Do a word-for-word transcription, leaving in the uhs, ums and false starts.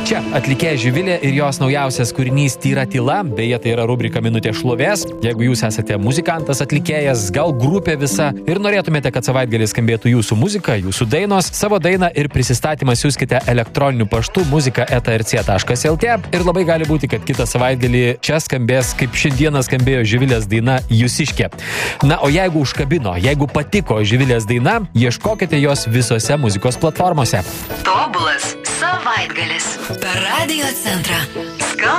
Čia atlikėja Živilė ir jos naujausias kūrinys Tyra tyla, beje tai yra rubrika Minutė šlovės. Jeigu jūs esate muzikantas, atlikėjas, gal grupė visa ir norėtumėte, kad savaitgalį skambėtų jūsų muzika, jūsų dainos, savo dainą ir prisistatymą siųskite elektroniniu paštu muzika eta er cė taškas el tė ir labai gali būti, kad kitą savaitgalį čia skambės, kaip šiandieną skambėjo Živilės daina Jūsiškė. Na, o jeigu užkabino, jeigu patiko Živilės daina, ieškokite jos visose muzikos platformose. Tobulas savaitgalis per Radio Centrą.